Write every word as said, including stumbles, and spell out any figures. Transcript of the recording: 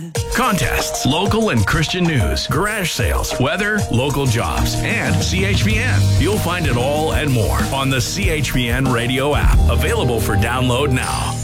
Contests, local and Christian news, garage sales, weather, local jobs, and C H P N. You'll find it all and more on the C H P N radio app, available for download now.